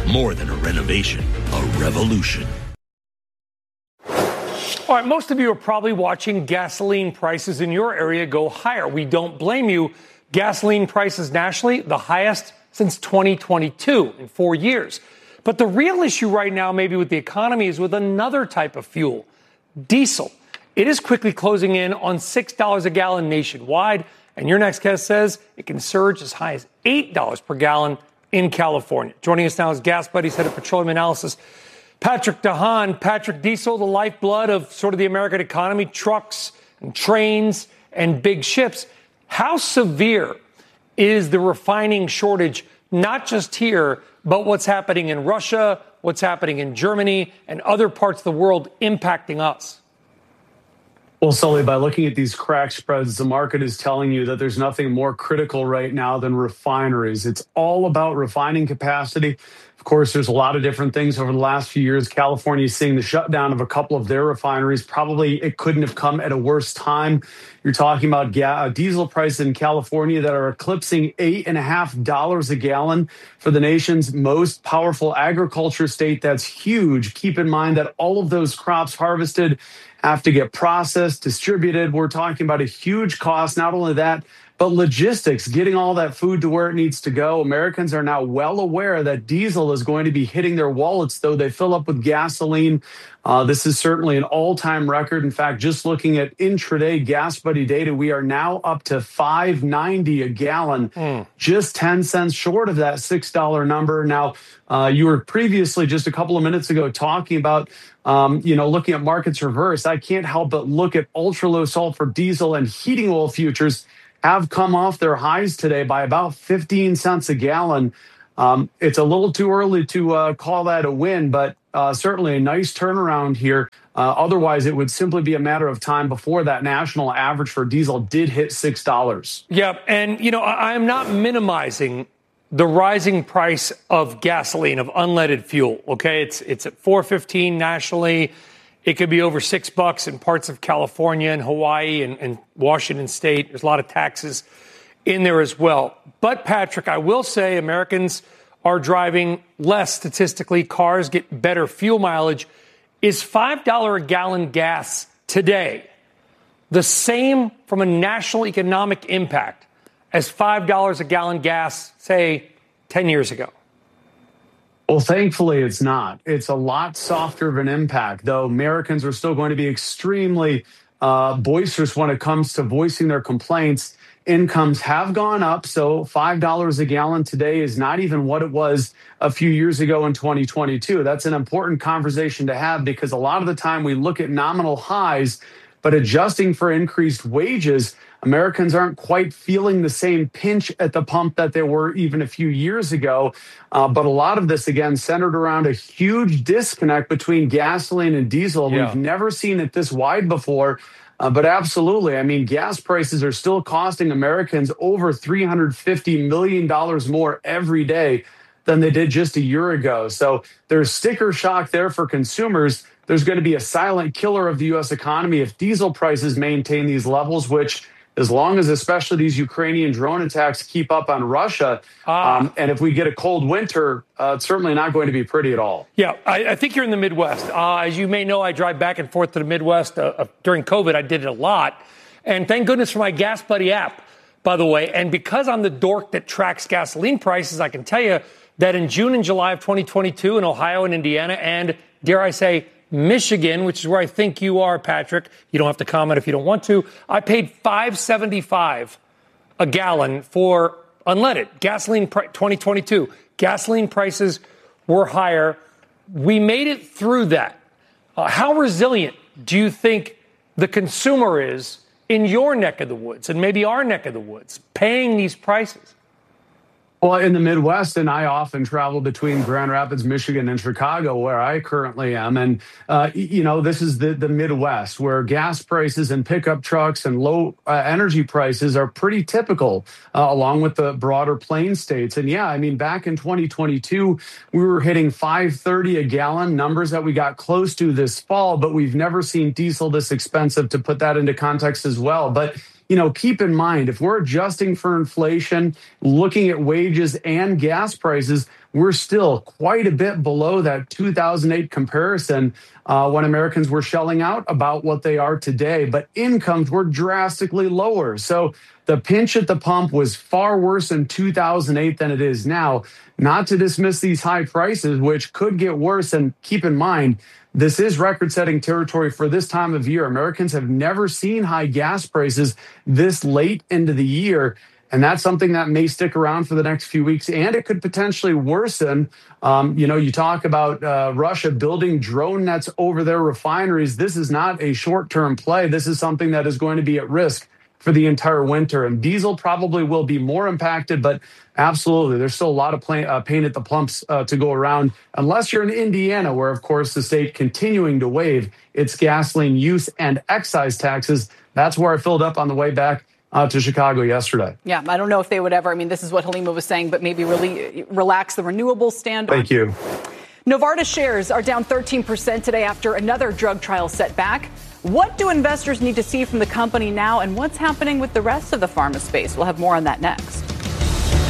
More than a renovation, a revolution. All right, most of you are probably watching gasoline prices in your area go higher. We don't blame you. Gasoline prices nationally, the highest since 2022 in 4 years. But the real issue right now, maybe with the economy, is with another type of fuel, diesel. It is quickly closing in on $6 a gallon nationwide. And your next guest says it can surge as high as $8 per gallon in California. Joining us now is Gas Buddy's head of petroleum analysis, Patrick De Haan. Patrick, diesel, the lifeblood of sort of the American economy, trucks and trains and big ships. How severe is the refining shortage, not just here, but what's happening in Russia, what's happening in Germany and other parts of the world impacting us? Well, Sully, by looking at these crack spreads, the market is telling you that there's nothing more critical right now than refineries. It's all about refining capacity. Of course, there's a lot of different things over the last few years. California is seeing the shutdown of a couple of their refineries. Probably it couldn't have come at a worse time. You're talking about diesel prices in California that are eclipsing $8.50 a gallon for the nation's most powerful agriculture state. That's huge. Keep in mind that all of those crops harvested have to get processed, distributed. We're talking about a huge cost. Not only that, but logistics, getting all that food to where it needs to go. Americans are now well aware that diesel is going to be hitting their wallets, though they fill up with gasoline. This is certainly an all-time record. In fact, just looking at intraday Gas Buddy data, we are now up to $5.90 a gallon, just 10 cents short of that $6 number. Now, you were previously just a couple of minutes ago talking about looking at markets reverse. I can't help but look at ultra-low sulfur diesel and heating oil futures have come off their highs today by about 15 cents a gallon. It's a little too early to call that a win, but certainly a nice turnaround here. Otherwise, it would simply be a matter of time before that national average for diesel did hit $6. Yeah, and, I'm not minimizing the rising price of gasoline, of unleaded fuel, okay? It's at $4.15 nationally. It could be over $6 in parts of California and Hawaii and Washington State. There's a lot of taxes in there as well. But, Patrick, I will say Americans are driving less statistically. Cars get better fuel mileage. Is $5 a gallon gas today the same from a national economic impact as $5 a gallon gas, say, 10 years ago? Well, thankfully, it's not. It's a lot softer of an impact, though Americans are still going to be extremely boisterous when it comes to voicing their complaints. Incomes have gone up, so $5 a gallon today is not even what it was a few years ago in 2022. That's an important conversation to have because a lot of the time we look at nominal highs, but adjusting for increased wages, Americans aren't quite feeling the same pinch at the pump that they were even a few years ago. But a lot of this, again, centered around a huge disconnect between gasoline and diesel. Yeah. We've never seen it this wide before. But absolutely, I mean, gas prices are still costing Americans over $350 million more every day than they did just a year ago. So there's sticker shock there for consumers. There's going to be a silent killer of the U.S. economy if diesel prices maintain these levels, which as long as especially these Ukrainian drone attacks keep up on Russia, and if we get a cold winter, it's certainly not going to be pretty at all. Yeah, I think you're in the Midwest. As you may know, I drive back and forth to the Midwest. During COVID, I did it a lot. And thank goodness for my Gas Buddy app, by the way. And because I'm the dork that tracks gasoline prices, I can tell you that in June and July of 2022 in Ohio and Indiana and, dare I say, Michigan, which is where I think you are, Patrick. You don't have to comment if you don't want to. I paid $5.75 a gallon for unleaded gasoline. 2022 gasoline prices were higher. We made it through that. How resilient do you think the consumer is in your neck of the woods and maybe our neck of the woods paying these prices? Well, in the Midwest, and I often travel between Grand Rapids, Michigan, and Chicago, where I currently am. And, this is the Midwest, where gas prices and pickup trucks and low energy prices are pretty typical, along with the broader plain states. And, yeah, I mean, back in 2022, we were hitting $5.30 a gallon, numbers that we got close to this fall, but we've never seen diesel this expensive, to put that into context as well. But keep in mind, if we're adjusting for inflation, looking at wages and gas prices, we're still quite a bit below that 2008 comparison when Americans were shelling out about what they are today. But incomes were drastically lower. So the pinch at the pump was far worse in 2008 than it is now. Not to dismiss these high prices, which could get worse. And keep in mind, this is record-setting territory for this time of year. Americans have never seen high gas prices this late into the year. And that's something that may stick around for the next few weeks, and it could potentially worsen. You talk about Russia building drone nets over their refineries. This is not a short-term play. This is something that is going to be at risk for the entire winter. And diesel probably will be more impacted, but absolutely, there's still a lot of pain at the pumps to go around, unless you're in Indiana, where, of course, the state continuing to waive its gasoline use and excise taxes. That's where I filled up on the way back to Chicago yesterday. Yeah, I don't know if they would ever, this is what Halima was saying, but maybe really relax the renewable standard. Thank you. Novartis shares are down 13% today after another drug trial setback. What do investors need to see from the company now, and what's happening with the rest of the pharma space? We'll have more on that next.